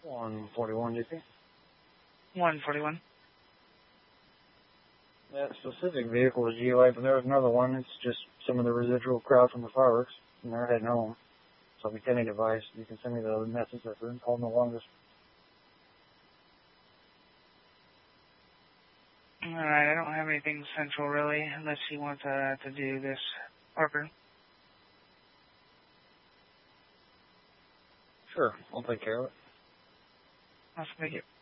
141, DP. 141. That specific vehicle is GUI, but there was another one. It's just some of the residual crowd from the fireworks, and they're heading home. So if you send me a device, you can send me the message that they're holding the longest. Alright, I don't have anything central really, unless you want to do this. Parker? Sure, I'll take care of it. Awesome, thank you.